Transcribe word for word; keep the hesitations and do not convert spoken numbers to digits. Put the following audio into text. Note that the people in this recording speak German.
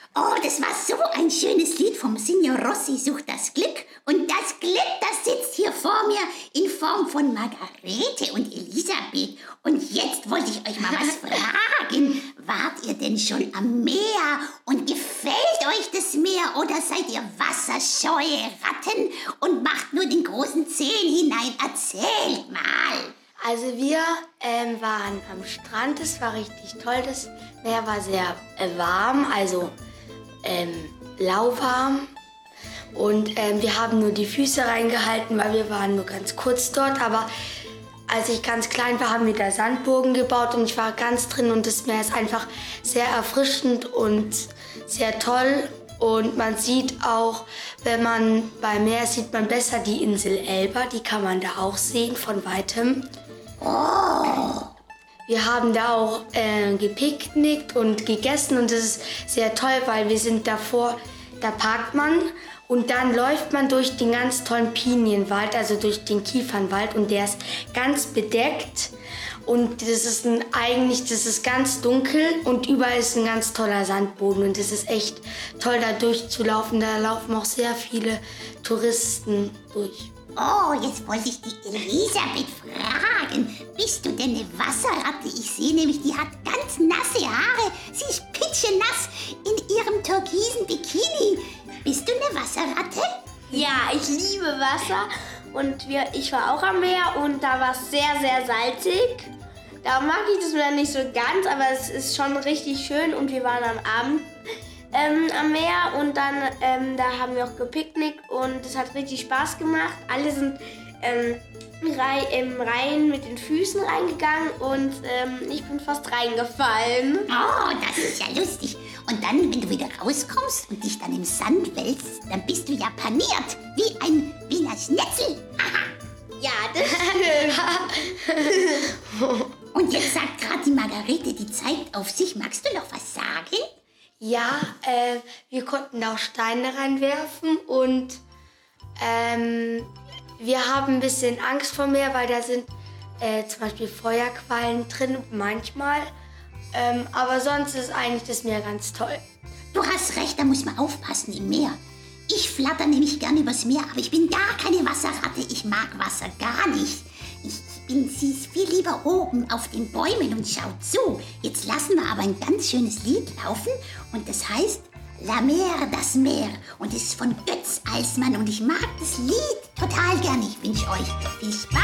Oh, das war so ein schönes Lied vom Signor Rossi sucht das Glück. Und das Glück, das sitzt hier vor mir in Form von Margarete und Elisabeth. Und jetzt wollte ich euch mal was fragen. Wart ihr denn schon am Meer? Und gefällt euch das Meer? Oder seid ihr wasserscheue Ratten und macht nur den großen Zehen hinein? Erzählt mal. Also wir ähm, waren am Strand, es war richtig toll. Das Meer war sehr äh, warm, also ähm, lauwarm. Und ähm, wir haben nur die Füße reingehalten, weil wir waren nur ganz kurz dort. Aber als ich ganz klein war, haben wir da Sandburgen gebaut und ich war ganz drin. Und das Meer ist einfach sehr erfrischend und sehr toll. Und man sieht auch, wenn man beim Meer sieht man besser die Insel Elba. Die kann man da auch sehen von weitem. Oh. Wir haben da auch äh, gepicknickt und gegessen und das ist sehr toll, weil wir sind davor, da parkt man und dann läuft man durch den ganz tollen Pinienwald, also durch den Kiefernwald und der ist ganz bedeckt und das ist ein, eigentlich, das ist ganz dunkel und überall ist ein ganz toller Sandboden und es ist echt toll da durchzulaufen, da laufen auch sehr viele Touristen durch. Oh, jetzt wollte ich die Elisabeth fragen. Bist du denn eine Wasserratte? Ich sehe nämlich, die hat ganz nasse Haare. Sie ist pitschenass in ihrem türkisen Bikini. Bist du eine Wasserratte? Ja, ich liebe Wasser und wir, ich war auch am Meer und da war es sehr, sehr salzig. Da mag ich das Meer nicht so ganz, aber es ist schon richtig schön und wir waren am Abend ähm, am Meer und dann ähm, da haben wir auch gepicknickt und es hat richtig Spaß gemacht. Alle sind ähm, rei im Rhein mit den Füßen reingegangen und ähm, ich bin fast reingefallen. Oh, das ist ja lustig. Und dann, wenn du wieder rauskommst und dich dann im Sand wälzt, dann bist du ja paniert, wie ein Wiener Schnitzel. Aha. Ja, das stimmt. Und jetzt sagt gerade die Margarete, die zeigt auf sich. Magst du noch was sagen? Ja, äh, wir konnten auch Steine reinwerfen und ähm, wir haben ein bisschen Angst vor Meer, weil da sind äh, zum Beispiel Feuerquallen drin, manchmal. Ähm, aber sonst ist eigentlich das Meer ganz toll. Du hast recht, da muss man aufpassen im Meer. Ich flatter nämlich gern übers Meer, aber ich bin gar keine Wasserratte. Ich mag Wasser gar nicht. Ich bin sie viel lieber oben auf den Bäumen und schaut zu. Jetzt lassen wir aber ein ganz schönes Lied laufen und das heißt La Mer, das Meer und ist von Götz Alsmann und ich mag das Lied total gern. Ich wünsche euch viel Spaß.